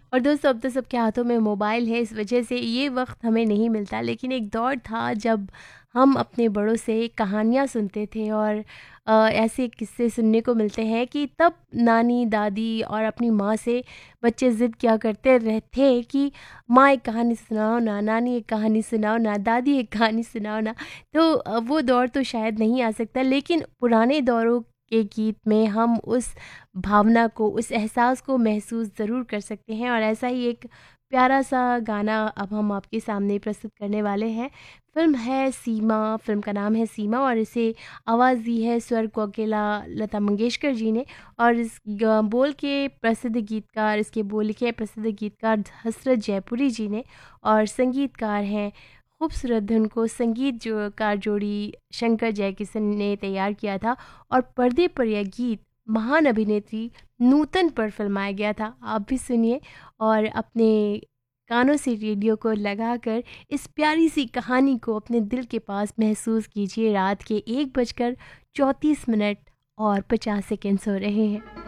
और दोस्तों अब तो सबके हाथों में मोबाइल है, इस वजह से ये वक्त हमें नहीं मिलता, लेकिन एक दौर था जब हम अपने बड़ों से कहानियाँ सुनते थे। और ऐसे किस्से सुनने को मिलते हैं कि तब नानी दादी और अपनी माँ से बच्चे ज़िद क्या करते रहते कि माँ एक कहानी सुनाओ ना, नानी एक कहानी सुनाओ ना, दादी एक कहानी सुनाओ ना। तो वो दौर तो शायद नहीं आ सकता, लेकिन पुराने दौरों के गीत में हम उस भावना को, उस एहसास को महसूस ज़रूर कर सकते हैं। और ऐसा ही एक प्यारा सा गाना अब हम आपके सामने प्रस्तुत करने वाले हैं। फ़िल्म है सीमा, फ़िल्म का नाम है सीमा, और इसे आवाज़ दी है स्वर कोकिला लता मंगेशकर जी ने। और इस बोल के प्रसिद्ध गीतकार, इसके बोल लिखे हैं प्रसिद्ध गीतकार हसरत जयपुरी जी ने। और संगीतकार हैं, खूबसूरत धुन को संगीत जो कार जोड़ी शंकर जयकिशन ने तैयार किया था। और पर्दे पर यह गीत महान अभिनेत्री नूतन पर फिल्माया गया था। आप भी सुनिए और अपने कानों से रेडियो को लगाकर इस प्यारी सी कहानी को अपने दिल के पास महसूस कीजिए। रात के 1 बजकर 34 मिनट और 50 सेकेंड्स हो रहे हैं।